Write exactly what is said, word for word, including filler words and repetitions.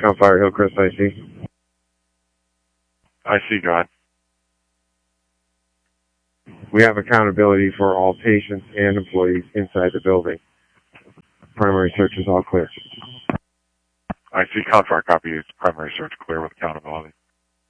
Campfire Hillcrest, I C. I see, go ahead. We have accountability for all patients and employees inside the building. Primary search is all clear. I see, Campfire copy. Primary search clear with accountability.